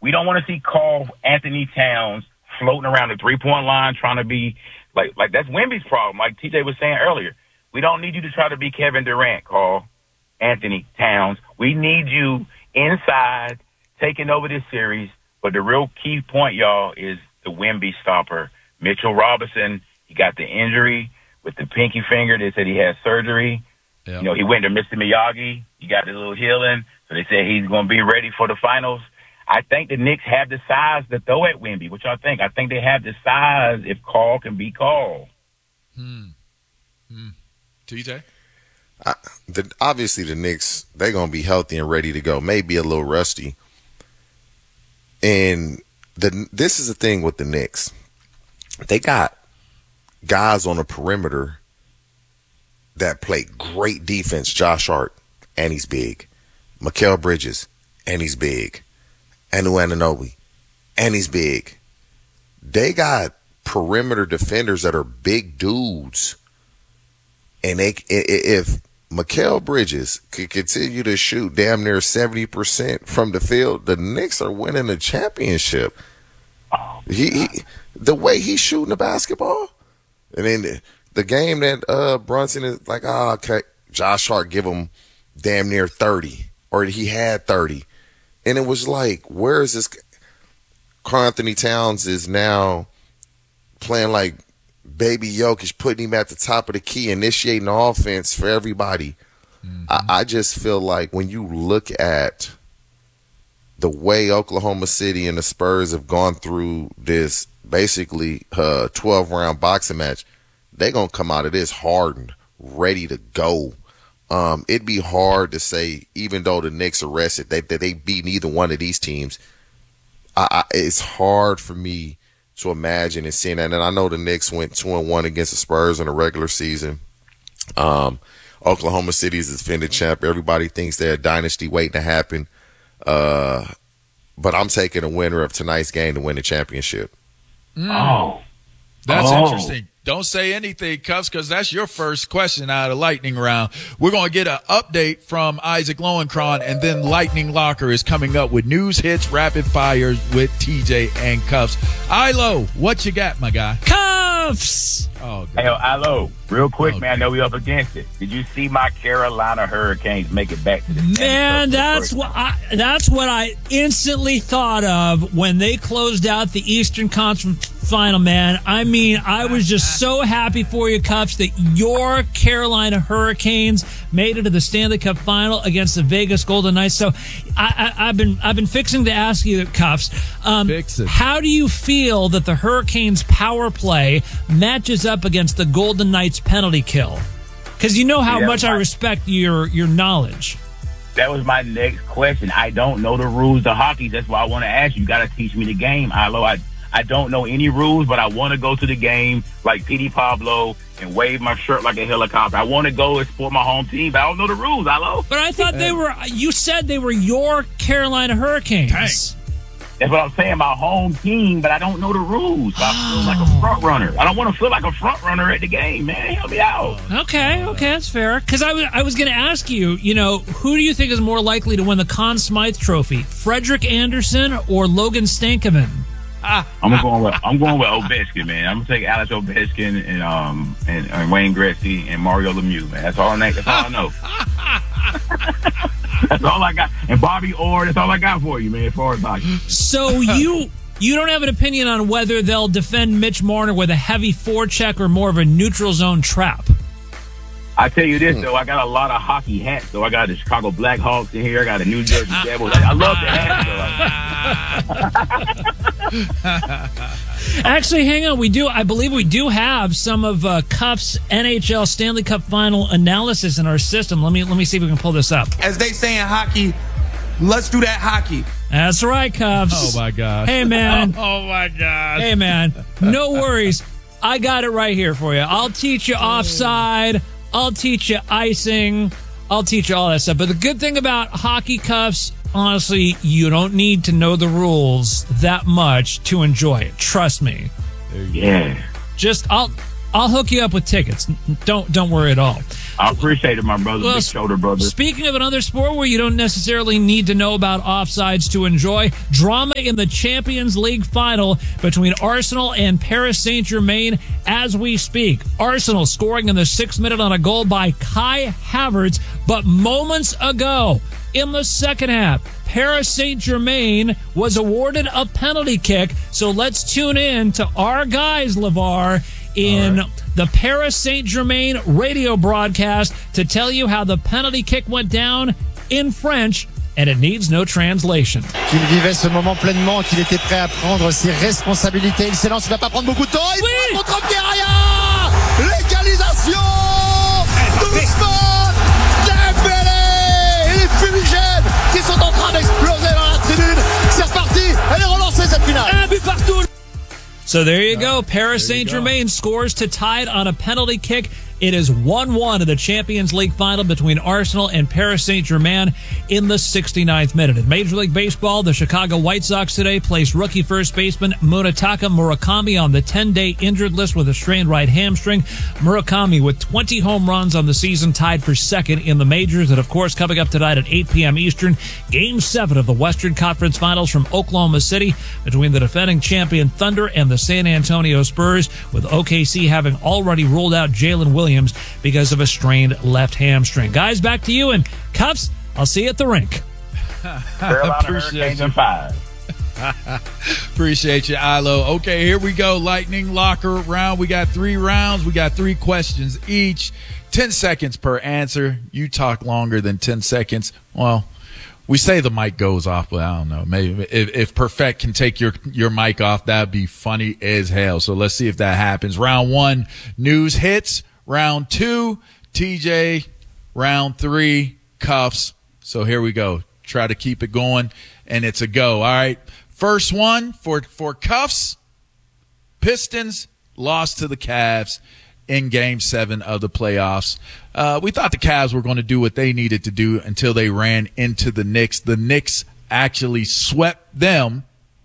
We don't want to see Karl Anthony Towns floating around the three-point line trying to be like that's Wemby's problem. Like TJ was saying earlier, we don't need you to try to be Kevin Durant, Karl Anthony Towns. We need you inside taking over this series. But the real key point, y'all, is the Wemby stopper. Mitchell Robinson, he got the injury with the pinky finger. They said he had surgery. Yep. He went to Mr. Miyagi. He got a little healing. So they said he's going to be ready for the finals. I think the Knicks have the size to throw at Wemby. What y'all think? I think they have the size if Karl can be Karl. TJ? Obviously, the Knicks, they're going to be healthy and ready to go. Maybe a little rusty. And this is the thing with the Knicks. They got guys on the perimeter that play great defense. Josh Hart, and he's big. Mikal Bridges, and he's big. Anu Anunoby, and he's big. They got perimeter defenders that are big dudes. And if Mikal Bridges could continue to shoot damn near 70% from the field, the Knicks are winning the championship. The way he's shooting the basketball. And then the game that Brunson is like, okay, Josh Hart give him damn near 30. Or he had 30. And it was like, where is this? Karl Anthony Towns is now playing like Baby Jokic, putting him at the top of the key, initiating the offense for everybody. Mm-hmm. I just feel like when you look at the way Oklahoma City and the Spurs have gone through this basically 12-round boxing match, they're going to come out of this hardened, ready to go. It'd be hard to say, even though the Knicks are rested, that they beat neither one of these teams. It's hard for me to imagine and seeing that. And I know the Knicks went 2-1 against the Spurs in the regular season. Oklahoma City is the defending champ. Everybody thinks they're a dynasty waiting to happen. But I'm taking the winner of tonight's game to win the championship. That's interesting. Don't say anything, Cuffs, because that's your first question out of Lightning Round. We're going to get an update from Isaac Lowenkron, and then Lightning Locker is coming up with news hits, rapid fires with TJ and Cuffs. Ilo, what you got, my guy? Cuffs! Oh, hey, Ilo, real quick, man, I know we up against it. Did you see my Carolina Hurricanes make it back to the Man, that's what I instantly thought of when they closed out the Eastern Conference Final, man. I mean, I was just so happy for you, Cuffs, that your Carolina Hurricanes made it to the Stanley Cup Final against the Vegas Golden Knights. So I've been fixing to ask you, Cuffs, how do you feel that the Hurricanes' power play matches up against the Golden Knights' penalty kill? Because you know how much I respect your knowledge. That was my next question. I don't know the rules of hockey. That's why I want to ask you. You got to teach me the game, Ilo. I don't know any rules, but I want to go to the game like Petey Pablo and wave my shirt like a helicopter. I want to go and support my home team, but I don't know the rules, Ilo. But I thought you said they were your Carolina Hurricanes. Dang. That's what I'm saying, my home team, but I don't know the rules. So I feel like a front runner. I don't want to feel like a front runner at the game, man. Help me out. Okay, that's fair. Because I was going to ask you, who do you think is more likely to win the Conn Smythe Trophy, Frederick Anderson or Logan Stankoven? I'm going with Ovechkin, man. I'm gonna take Alex Ovechkin and Wayne Gretzky and Mario Lemieux, man. That's all I know. That's all I got. And Bobby Orr. That's all I got for you, man. As far as hockey. So you don't have an opinion on whether they'll defend Mitch Marner with a heavy forecheck or more of a neutral zone trap? I tell you this, though, I got a lot of hockey hats. So I got the Chicago Blackhawks in here. I got the New Jersey Devils. I love the hats, though. Actually, hang on. I believe we do have some of Cuff's NHL Stanley Cup Final analysis in our system. Let me see if we can pull this up. As they say in hockey, let's do that hockey. That's right, Cuffs. Oh, my gosh. Hey, man. Oh, my gosh. Hey, man. No worries. I got it right here for you. I'll teach you offside. I'll teach you icing. I'll teach you all that stuff. But the good thing about hockey, Cuffs, honestly, you don't need to know the rules that much to enjoy it. Trust me. Yeah. Just I'll I'll hook you up with tickets. Don't worry at all. I appreciate it, my brother. Big shoulder brother. Speaking of another sport where you don't necessarily need to know about offsides to enjoy, drama in the Champions League final between Arsenal and Paris Saint-Germain as we speak. Arsenal scoring in the 6th minute on a goal by Kai Havertz, but moments ago in the second half, Paris Saint-Germain was awarded a penalty kick. So let's tune in to our guys, LeVar, in the Paris Saint-Germain radio broadcast to tell you how the penalty kick went down in French, and it needs no translation. Qu'il vivait ce moment pleinement, qu'il était prêt à prendre ses responsabilités. Il s'élance, il va pas prendre beaucoup de temps. Il contre Pierre. L'égalisation d'Ousmane Dembélé. Et les fumigènes qui sont en train d'exploser dans la tribune. C'est reparti. Elle est relancée cette finale. Un but partout. So there you go. Paris Saint-Germain scores to tie it on a penalty kick. It is 1-1 in the Champions League final between Arsenal and Paris Saint-Germain in the 69th minute. In Major League Baseball, the Chicago White Sox today placed rookie first baseman Munetaka Murakami on the 10-day injured list with a strained right hamstring. Murakami, with 20 home runs on the season, tied for second in the majors. And, of course, coming up tonight at 8 p.m. Eastern, Game 7 of the Western Conference Finals from Oklahoma City between the defending champion Thunder and the San Antonio Spurs, with OKC having already ruled out Jalen Williams because of a strained left hamstring. Guys, back to you, and Cups, I'll see you at the rink. Carolina Hurricanes in 5. Appreciate you, Ilo. Okay, here we go. Lightning Locker round. We got 3 rounds. We got 3 questions each. 10 seconds per answer. You talk longer than 10 seconds. Well, we say the mic goes off, but I don't know. Maybe if Perfect can take your mic off, that'd be funny as hell. So let's see if that happens. Round 1, news hits. Round 2, TJ. Round 3, cuffs. So here we go. Try to keep it going, and it's a go. All right. First one for cuffs. Pistons lost to the Cavs in Game 7 of the playoffs. We thought the Cavs were going to do what they needed to do until they ran into the Knicks. The Knicks actually swept them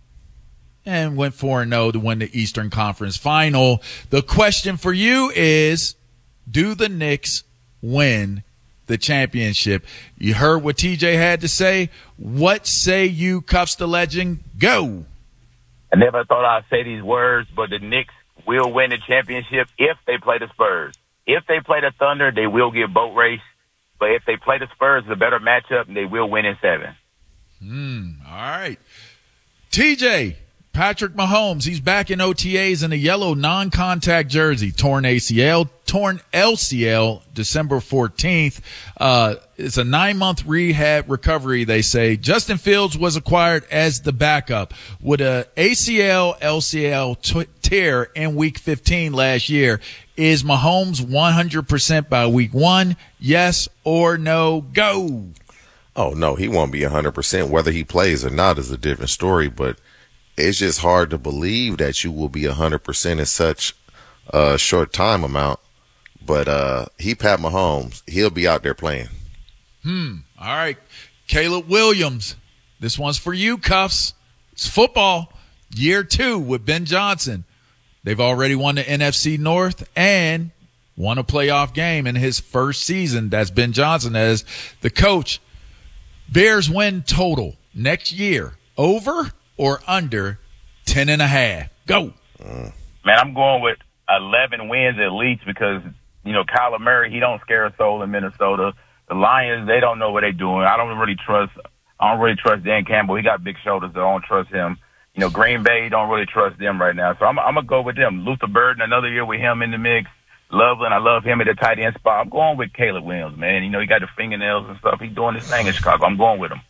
and went 4-0 to win the Eastern Conference Final. The question for you is, do the Knicks win the championship? You heard what TJ had to say. What say you, Cuffs the Legend? Go. I never thought I'd say these words, but the Knicks will win the championship if they play the Spurs. If they play the Thunder, they will get boat race. But if they play the Spurs, it's a better matchup, and they will win in 7. All right. TJ, Patrick Mahomes, he's back in OTAs in a yellow non-contact jersey. Torn ACL, torn LCL, December 14th. It's a 9-month rehab recovery, they say. Justin Fields was acquired as the backup. With a ACL, LCL tear in Week 15 last year, is Mahomes 100% by Week 1? Yes or no? Go. Oh, no, he won't be 100%. Whether he plays or not is a different story, but it's just hard to believe that you will be 100% in such a short time amount. But he Pat Mahomes. He'll be out there playing. All right. Caleb Williams. This one's for you, Cuffs. It's football. Year 2 with Ben Johnson. They've already won the NFC North and won a playoff game in his first season. That's Ben Johnson as the coach. Bears win total next year. Over or under 10.5? Go. Man, I'm going with 11 wins at least because, you know, Kyler Murray, he don't scare a soul in Minnesota. The Lions, they don't know what they're doing. I don't really trust Dan Campbell. He got big shoulders, so I don't trust him. You know, Green Bay, don't really trust them right now. So I'm going to go with them. Luther Burden, another year with him in the mix. Loveland, I love him at the tight end spot. I'm going with Caleb Williams, man. You know, he got the fingernails and stuff. He's doing his thing in Chicago. I'm going with him.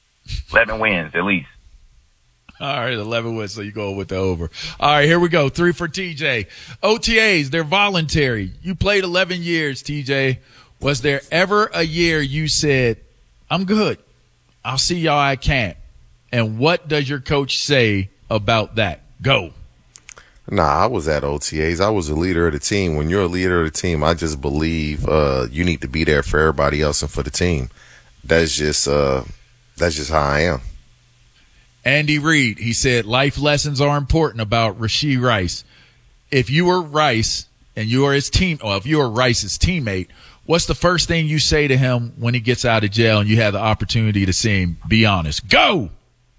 11 wins at least. All right, 11 wins, so you go with the over. All right, here we go. 3 for TJ. OTAs, they're voluntary. You played 11 years, TJ. Was there ever a year you said, I'm good, I'll see y'all at camp? And what does your coach say about that? Go. Nah, I was at OTAs. I was a leader of the team. When you're a leader of the team, I just believe you need to be there for everybody else and for the team. That's just how I am. Andy Reid, he said life lessons are important about Rashee Rice. If you were Rice and you are his team, well, if you are Rice's teammate, what's the first thing you say to him when he gets out of jail and you have the opportunity to see him? Be honest. Go!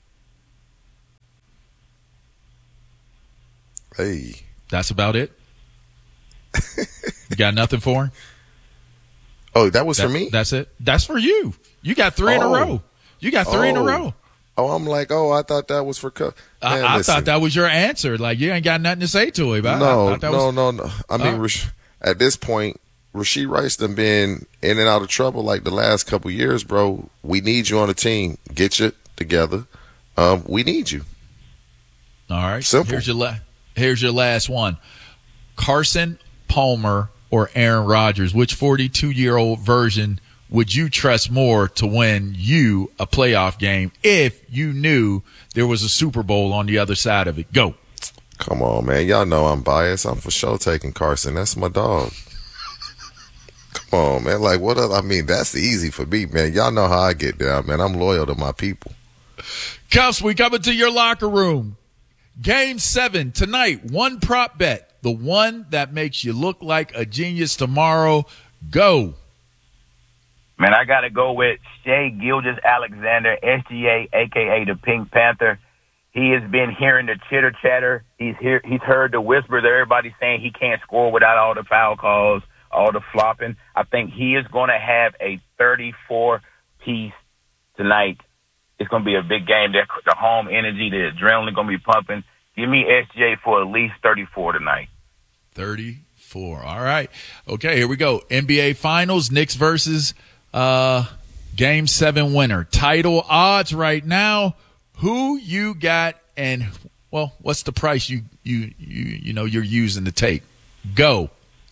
Hey. That's about it? You got nothing for him? Oh, that was for me? That's it? That's for you. You got three in a row. You got three in a row. Oh, I'm like, I thought that was for I thought that was your answer. Like, you ain't got nothing to say to him. No. I mean, at this point, Rashee Rice done been in and out of trouble like the last couple years, bro. We need you on the team. Get you together. We need you. All right. Simple. Here's your last one. Carson Palmer or Aaron Rodgers, which 42-year-old version would you trust more to win you a playoff game if you knew there was a Super Bowl on the other side of it? Go. Come on, man. Y'all know I'm biased. I'm for sure taking Carson. That's my dog. Come on, man. Like, what else? I mean, that's easy for me, man. Y'all know how I get down, man. I'm loyal to my people. Cuffs, we coming to your locker room. Game 7 tonight. One prop bet. The one that makes you look like a genius tomorrow. Go. Man, I got to go with Shai Gilgeous-Alexander, SGA, a.k.a. the Pink Panther. He has been hearing the chitter-chatter. He's heard the whispers of everybody saying he can't score without all the foul calls, all the flopping. I think he is going to have a 34-piece tonight. It's going to be a big game. The home energy, the adrenaline going to be pumping. Give me SGA for at least 34 tonight. 34. All right. Okay, here we go. NBA Finals, Knicks versus Game 7 winner. Title odds right now. Who you got, and well, what's the price you're using to take? Go.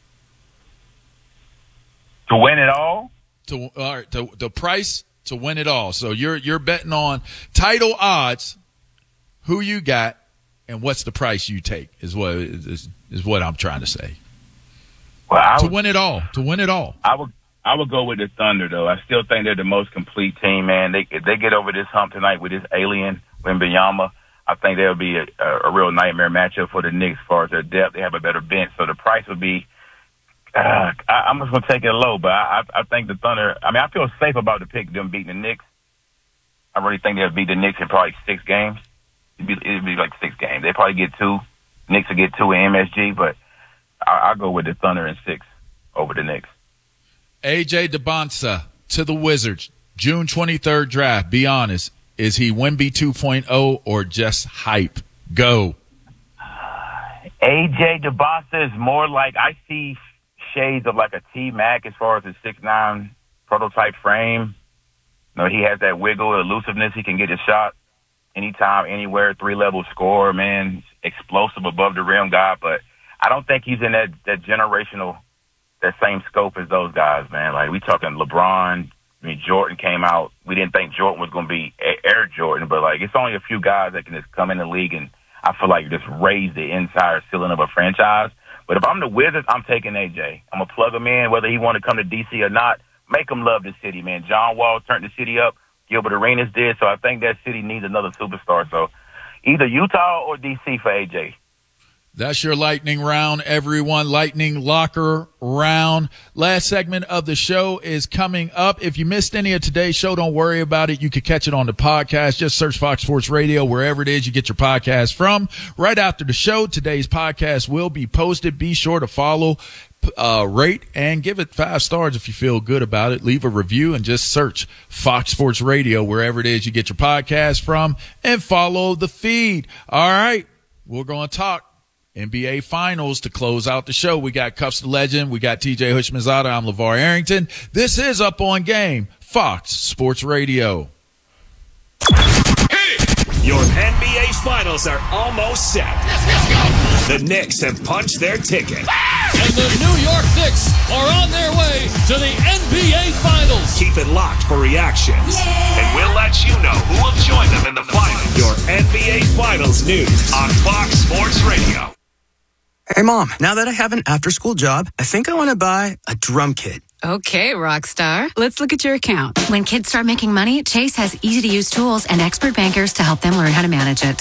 To win it all? The price to win it all. So you're betting on title odds. Who you got, and what's the price you take is what I'm trying to say. Well, to win it all. I would go with the Thunder, though. I still think they're the most complete team, man. If they get over this hump tonight with this alien, Wembanyama, I think there'll be a real nightmare matchup for the Knicks as far as their depth. They have a better bench, so the price would be I'm just going to take it low, but I think the Thunder, I mean, I feel safe about the pick, them beating the Knicks. I really think they'll beat the Knicks in probably 6 games. It'd be like 6 games. They probably get 2. Knicks will get 2 in MSG, but I'll go with the Thunder in 6 over the Knicks. AJ Debonsa to the Wizards. June 23rd draft. Be honest. Is he Wemby 2.0 or just hype? Go. AJ Debonsa is more like, I see shades of like a T-Mac as far as his 6'9" prototype frame. You know, he has that wiggle, elusiveness. He can get his shot anytime, anywhere, 3-level scorer, man. Explosive above the rim guy, but I don't think he's in that generational, that same scope as those guys, man. Like, we talking LeBron. I mean, Jordan came out. We didn't think Jordan was going to be Air Jordan, but, like, it's only a few guys that can just come in the league and I feel like just raise the entire ceiling of a franchise. But if I'm the Wizards, I'm taking AJ. I'm going to plug him in, whether he want to come to D.C. or not. Make him love the city, man. John Wall turned the city up. Gilbert Arenas did. So I think that city needs another superstar. So either Utah or D.C. for AJ. That's your lightning round, everyone. Lightning locker round. Last segment of the show is coming up. If you missed any of today's show, don't worry about it. You can catch it on the podcast. Just search Fox Sports Radio wherever it is you get your podcast from. Right after the show, today's podcast will be posted. Be sure to follow, rate, and give it 5 stars if you feel good about it. Leave a review and just search Fox Sports Radio wherever it is you get your podcast from and follow the feed. All right, we're going to talk NBA Finals to close out the show. We got Cuffs the Legend. We got TJ Hushmanzada. I'm LeVar Arrington. This is Up on Game, Fox Sports Radio. Your NBA Finals are almost set. The Knicks have punched their ticket. And the New York Knicks are on their way to the NBA Finals. Keep it locked for reactions. And we'll let you know who will join them in the finals. Your NBA Finals news on Fox Sports Radio. Hey, Mom, now that I have an after-school job, I think I want to buy a drum kit. Okay, Rockstar. Let's look at your account. When kids start making money, Chase has easy-to-use tools and expert bankers to help them learn how to manage it.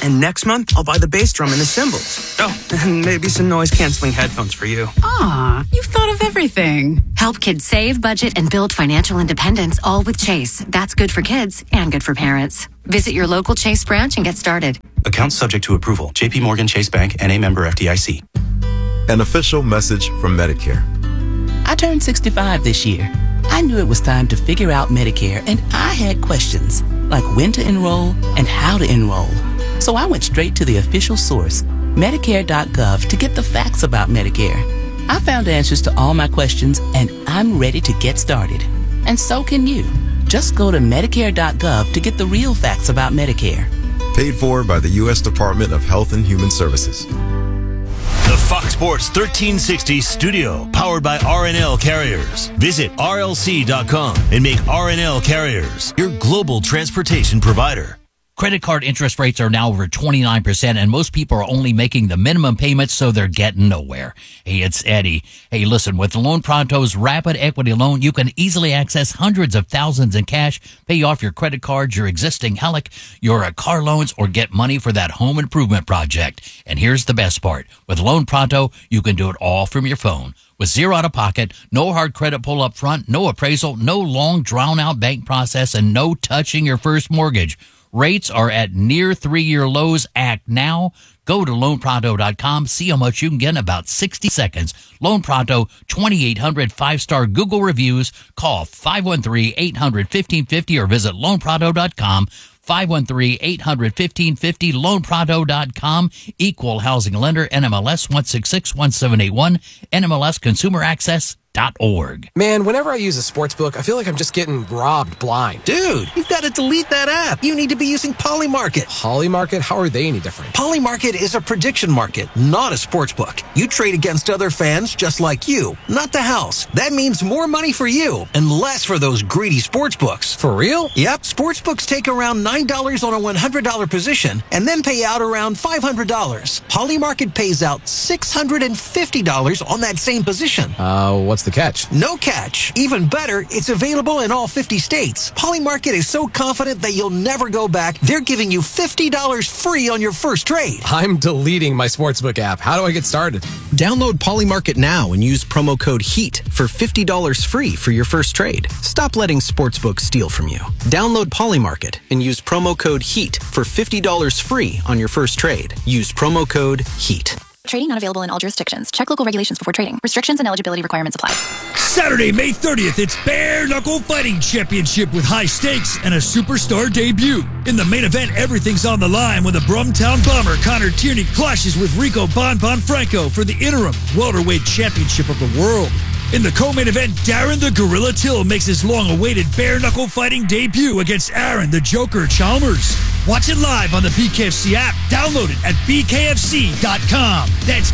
And next month, I'll buy the bass drum and the cymbals. Oh, and maybe some noise-canceling headphones for you. Aw, you've thought of everything. Help kids save, budget, and build financial independence, all with Chase. That's good for kids and good for parents. Visit your local Chase branch and get started. Accounts subject to approval. JP Morgan Chase Bank, N.A. member FDIC. An official message from Medicare. I turned 65 this year. I knew it was time to figure out Medicare, and I had questions, like when to enroll and how to enroll. So I went straight to the official source, Medicare.gov, to get the facts about Medicare. I found answers to all my questions, and I'm ready to get started. And so can you. Just go to Medicare.gov to get the real facts about Medicare. Paid for by the U.S. Department of Health and Human Services. The Fox Sports 1360 studio, powered by RNL Carriers. Visit RLC.com and make RNL Carriers your global transportation provider. Credit card interest rates are now over 29%, and most people are only making the minimum payments, so they're getting nowhere. Hey, it's Eddie. Hey, listen, with Loan Pronto's Rapid Equity Loan, you can easily access hundreds of thousands in cash, pay off your credit cards, your existing HELOC, your car loans, or get money for that home improvement project. And here's the best part. With Loan Pronto, you can do it all from your phone. With zero out-of-pocket, no hard credit pull up front, no appraisal, no long, drawn-out bank process, and no touching your first mortgage. Rates are at near 3-year lows. Act now. Go to loanpronto.com. See how much you can get in about 60 seconds. Loan Pronto, 2,800 5-star Google reviews. Call 513-800-1550 or visit loanpronto.com. 513-800-1550, loanpronto.com. Equal housing lender, NMLS 1661781, NMLS Consumer Access. .org. Man, whenever I use a sports book, I feel like I'm just getting robbed blind. Dude, you've got to delete that app. You need to be using Polymarket. Polymarket? How are they any different? Polymarket is a prediction market, not a sports book. You trade against other fans just like you, not the house. That means more money for you and less for those greedy sports books. For real? Yep. Sports books take around $9 on a $100 position and then pay out around $500. Polymarket pays out $650 on that same position. What's the catch? No catch. Even better, it's available in all 50 states. Polymarket is so confident that you'll never go back, they're giving you $50 free on your first trade. I'm deleting my sportsbook app. How do I get started? Download Polymarket now and use promo code HEAT for $50 free for your first trade. Stop letting sportsbooks steal from you. Download Polymarket and use promo code HEAT for $50 free on your first trade. Use promo code HEAT. Trading not available in all jurisdictions. Check local regulations before trading. Restrictions and eligibility requirements apply. Saturday, May 30th, it's Bare Knuckle Fighting Championship with high stakes and a superstar debut. In the main event, everything's on the line when the Brumtown Bomber Connor Tierney clashes with Rico Bon Franco for the interim welterweight championship of the world. In the co-main event, Darren the Gorilla Till makes his long-awaited bare-knuckle fighting debut against Aaron the Joker Chalmers. Watch it live on the BKFC app. Download it at bkfc.com. That's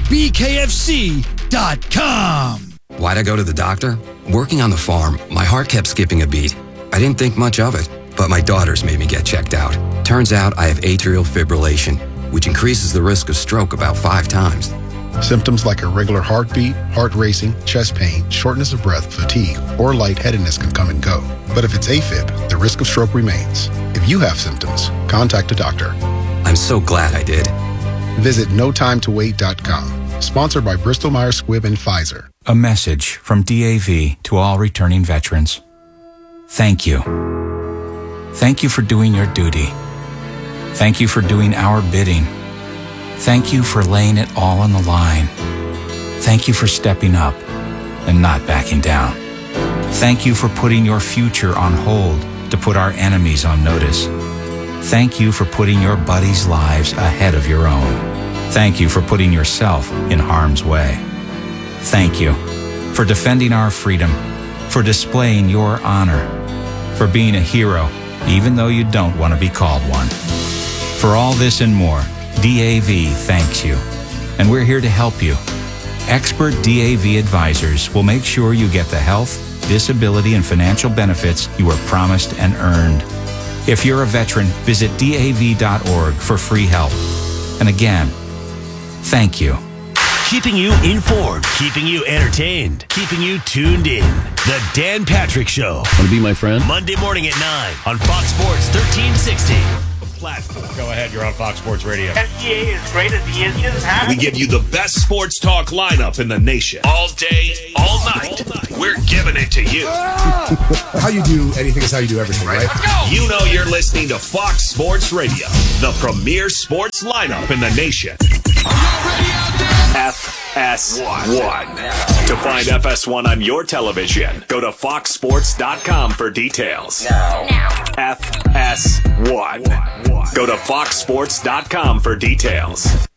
bkfc.com. Why'd I go to the doctor? Working on the farm, my heart kept skipping a beat. I didn't think much of it, but my daughters made me get checked out. Turns out I have atrial fibrillation, which increases the risk of stroke about 5 times. Symptoms like irregular heartbeat, heart racing, chest pain, shortness of breath, fatigue, or lightheadedness can come and go. But if it's AFib, the risk of stroke remains. If you have symptoms, contact a doctor. I'm so glad I did. Visit notimetowait.com. Sponsored by Bristol Myers Squibb and Pfizer. A message from DAV to all returning veterans. Thank you. Thank you for doing your duty. Thank you for doing our bidding. Thank you for laying it all on the line. Thank you for stepping up and not backing down. Thank you for putting your future on hold to put our enemies on notice. Thank you for putting your buddies' lives ahead of your own. Thank you for putting yourself in harm's way. Thank you for defending our freedom, for displaying your honor, for being a hero, even though you don't want to be called one. For all this and more, DAV thanks you, and we're here to help you. Expert DAV advisors will make sure you get the health, disability, and financial benefits you were promised and earned. If you're a veteran, visit DAV.org for free help. And again, thank you. Keeping you informed, keeping you entertained, keeping you tuned in. The Dan Patrick Show. Want to be my friend? Monday morning at 9 on Fox Sports 1360. platform. Go ahead, you're on Fox Sports Radio. SGA, as great as he is, he doesn't have We give you the best sports talk lineup in the nation. All day, all night. We're giving it to you. How you do anything is how you do everything, right? You know you're listening to Fox Sports Radio, the premier sports lineup in the nation. FS1. To find FS1 on your television, go to foxsports.com for details. Now. FS1. Go to foxsports.com for details.